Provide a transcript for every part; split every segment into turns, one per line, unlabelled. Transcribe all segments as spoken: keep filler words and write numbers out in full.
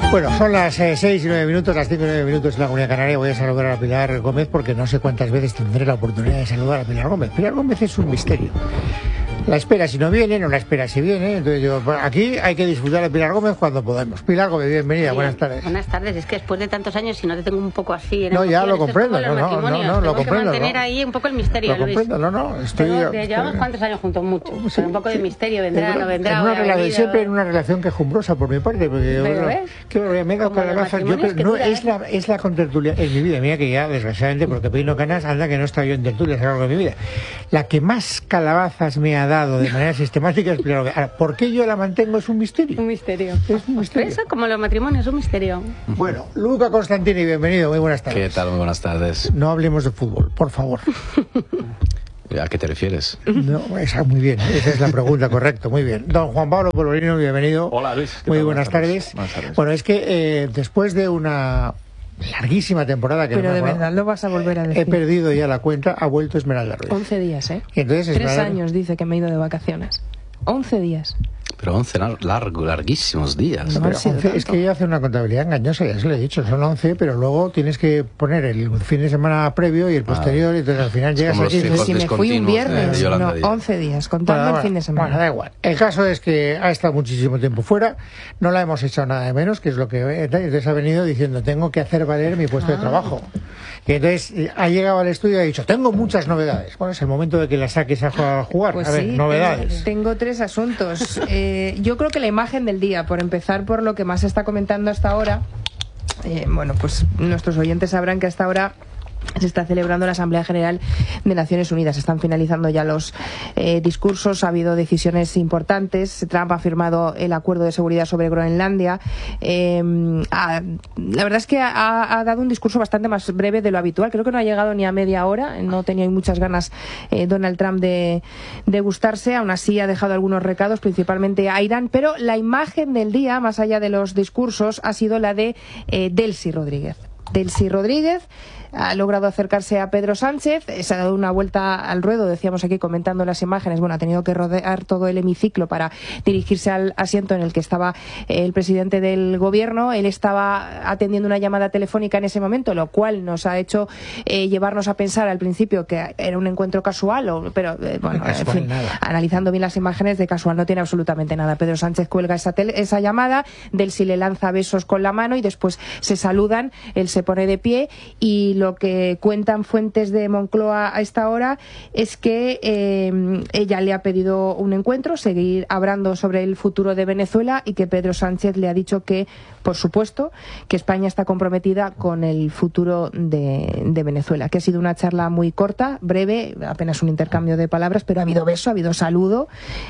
Bueno, son las eh, seis y nueve minutos, las cinco y nueve minutos en la Comunidad Canaria. Voy a saludar a Pilar Gómez porque no sé cuántas veces tendré la oportunidad de saludar a Pilar Gómez. Pilar Gómez es un misterio. La espera si no viene, no la espera si viene. Entonces yo, aquí hay que disfrutar de Pilar Gómez cuando podamos. Pilar Gómez, bienvenida,
Bien,
buenas tardes.
Buenas tardes, es que después de tantos años, si no te tengo un poco así en
No,
emoción,
ya lo
esto es
comprendo,
como los
no, no,
matrimonios,
no, no, lo
tengo que
comprendo,
mantener
no.
ahí un poco el misterio,
Lo
Luis.
comprendo, no, no, estoy...
Tengo, llevamos cuántos años juntos, mucho,
Sí,
pero un poco de misterio, vendrá,
en
no vendrá,
en una
habrá
relación,
venido.
siempre en una relación quejumbrosa por mi parte, porque
Pero
yo,
ves,
que me he dado
como los
calabazas, yo
matrimonios
creo-
que
no,
duran,
es la, es la contertulia en mi vida, mira que ya desgraciadamente porque Peino Canas anda que no está yo en tertulias a lo largo de mi vida, la que más calabazas me ha dado de manera sistemática es Pilar Gómez. Ahora, ¿por qué yo la mantengo? Es un misterio.
Un misterio.
Es un misterio.
Eso, como los matrimonios, un misterio.
Bueno, Luca Constantini, bienvenido, muy buenas tardes.
¿Qué tal? Muy buenas tardes.
No hablemos de fútbol, por favor.
¿A qué te refieres?
No, esa, muy bien, esa es la pregunta, correcto, muy bien. Don Juan Pablo Polvorino, bienvenido.
Hola, Luis. ¿Qué
Muy
tal?
buenas tardes.
Buenas tardes.
Bueno, es que eh, después de una larguísima temporada que
Pero
no me
de
acuerdo,
verdad lo vas a volver a decir.
he perdido ya la cuenta, ha vuelto Esmeralda Ruiz.
once días, ¿eh?
Y entonces
Tres
Esmeralda-
años dice que me he ido de vacaciones. once días.
Pero once lar- largo, larguísimos días.
No
Pero
ha sido
once, es
tanto.
que ella hace una contabilidad engañosa, ya se lo he dicho, son once, pero luego tienes que poner el fin de semana previo y el posterior, y entonces al final llegas
como
a
los
quince.
hijos
Si me fui un
discontinuos de
viernes,
Yolanda
no,
Díaz.
once días, contando
Bueno,
el fin de semana.
Bueno, da igual. El caso es que ha estado muchísimo tiempo fuera, no la hemos echado nada de menos, que es lo que entonces ha venido diciendo, tengo que hacer valer mi puesto
Ah.
de trabajo. Y entonces eh, ha llegado al estudio y ha dicho, tengo muchas novedades. Bueno, es el momento de que la saques a jugar. a jugar.
Pues
a ver,
sí,
novedades.
Tengo, tengo tres asuntos. Eh, yo creo que la imagen del día, por empezar por lo que más se está comentando hasta ahora, eh, bueno, pues nuestros oyentes sabrán que hasta ahora se está celebrando la Asamblea General de Naciones Unidas. Están finalizando ya los eh, discursos, ha habido decisiones importantes. Trump ha firmado el acuerdo de seguridad sobre Groenlandia. Eh, ha- la verdad es que ha, ha dado un discurso bastante más breve de lo habitual. Creo que no ha llegado ni a media hora. No tenía muchas ganas eh, Donald Trump de, de gustarse. Aún así ha dejado algunos recados, principalmente a Irán. Pero la imagen del día, más allá de los discursos, ha sido la de eh, Delcy Rodríguez. Delcy Rodríguez ha logrado acercarse a Pedro Sánchez, se ha dado una vuelta al ruedo, decíamos aquí comentando las imágenes, bueno, ha tenido que rodear todo el hemiciclo para dirigirse al asiento en el que estaba el presidente del gobierno. Él estaba atendiendo una llamada telefónica en ese momento, lo cual nos ha hecho eh, llevarnos a pensar al principio que era un encuentro casual, o, pero eh, bueno,
Casual,
en fin,
nada.
analizando bien las imágenes, de casual no tiene absolutamente nada. Pedro Sánchez cuelga esa, tele- esa llamada, Delcy le lanza besos con la mano y después se saludan, él se pone de pie y lo que cuentan fuentes de Moncloa a esta hora es que eh, ella le ha pedido un encuentro, seguir hablando sobre el futuro de Venezuela y que Pedro Sánchez le ha dicho que, por supuesto, que España está comprometida con el futuro de, de Venezuela, que ha sido una charla muy corta, breve, apenas un intercambio de palabras, pero ha habido beso, ha habido saludo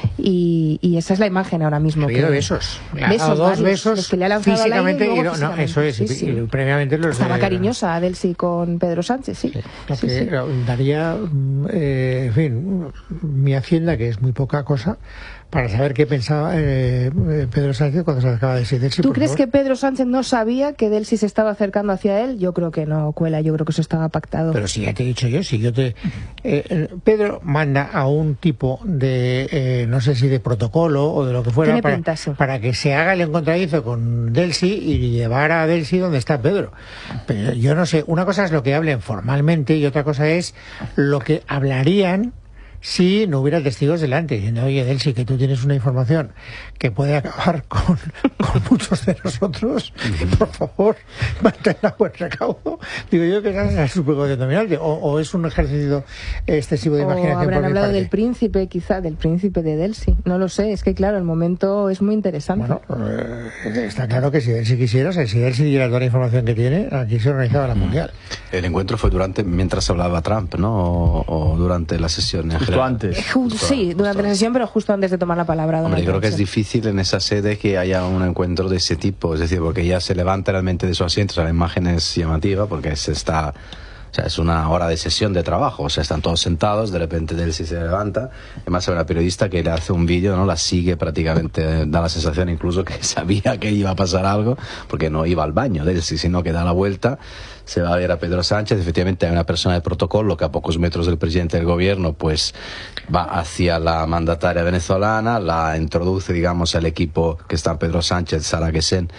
y, y esa es la imagen ahora mismo.
Ha habido
que-
besos. Le ha
Besos,
dado dos
varios,
besos
los que le ha lanzado al aire y
físicamente
luego
y no, no,
físicamente.
eso es,
Sí,
y-
sí.
y previamente los
Estaba
de-
cariñosa Delcy con Pedro Sánchez, sí.
Lo
Sí,
que
sí.
daría, mm, eh, en fin, mi hacienda, que es muy poca cosa, para saber qué pensaba eh, eh, Pedro Sánchez cuando se acaba de decir.
¿Tú crees que Pedro Sánchez no sabía que Delcy se estaba acercando hacia él? Yo creo que no, Cuela, yo creo que eso estaba pactado.
Pero si ya te he dicho yo, si yo te... eh, eh, Pedro manda a un tipo de, eh, no sé si de protocolo o de lo que fuera,
Tiene
para,
pinta, sí.
para que se haga el encontradizo con Delcy y llevar a Delcy donde está Pedro. Pero yo no sé, una cosa es lo que hablen formalmente y otra cosa es lo que hablarían si no hubiera testigos delante, diciendo, oye, Delcy, que tú tienes una información que puede acabar con, con muchos de nosotros, por favor, manténla a buen recaudo. Digo yo que esa es la supercolección dominante, o, o es un ejercicio excesivo de
O
imaginación
habrán
por mi
hablado
parte.
del príncipe, quizá, del príncipe de Delcy. No lo sé, es que claro, el momento es muy interesante.
Bueno, eh, está claro que si Delcy quisiera, o sea, si Delcy diera toda la información que tiene, aquí se organizaba la mundial.
El encuentro fue durante, mientras hablaba Trump, ¿no? O, o durante la sesión en
Justo
general.
antes.
Eh, ju-
Justo-
sí,
justo
durante la
antes.
sesión, pero justo antes de tomar la palabra.
Hombre,
Donald
yo creo que es
Trump, sí.
difícil en esa sede que haya un encuentro de ese tipo, es decir, porque ya se levanta realmente de su asiento, o sea, la imagen es llamativa porque se está, o sea, es una hora de sesión de trabajo, o sea, están todos sentados, de repente Delcy se levanta, además hay una periodista que le hace un vídeo, ¿no? La sigue prácticamente, da la sensación incluso que sabía que iba a pasar algo, porque no iba al baño Delcy, sino que da la vuelta, se va a ver a Pedro Sánchez, efectivamente hay una persona de protocolo que a pocos metros del presidente del gobierno pues va hacia la mandataria venezolana, la introduce digamos al equipo que está Pedro Sánchez, Sara Guessén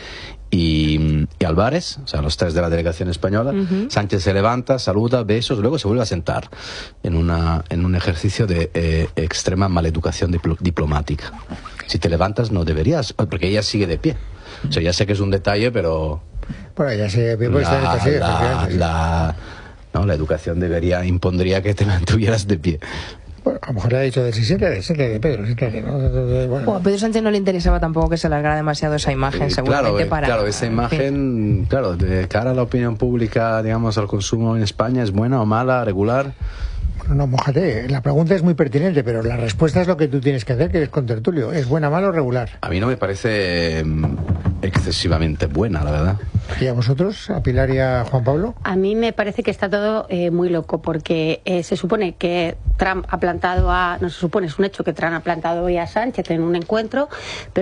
y, y Álvarez, o sea, los tres de la delegación española. Uh-huh. Sánchez se levanta, saluda, besos, luego se vuelve a sentar en, una, en un ejercicio de eh, extrema maleducación dipl- diplomática. Si te levantas no deberías, porque ella sigue de pie. O sea, ya sé que es un detalle, pero...
Bueno, ya sé, pues
la,
está en
la, la, no, la educación debería, impondría que te mantuvieras de pie.
Bueno, a lo mejor le ha dicho de si siéntate, siéntate, Pedro, siéntate, ¿no? Bueno.
Bueno, a Pedro Sánchez no le interesaba tampoco que se alargara demasiado esa imagen,
Eh,
seguramente
claro,
para...
claro, esa imagen, claro, de cara a la opinión pública, digamos, al consumo en España, ¿es buena o mala, regular?
No, mójate. La pregunta es muy pertinente, pero la respuesta es lo que tú tienes que hacer, que eres contertulio. ¿Es buena, mala o regular?
A mí no me parece excesivamente buena, la verdad.
¿Y a vosotros, a Pilar y a Juan Pablo?
A mí me parece que está todo eh, muy loco, porque eh, se supone que Trump ha plantado a... No se supone, es un hecho que Trump ha plantado hoy a Sánchez en un encuentro, pero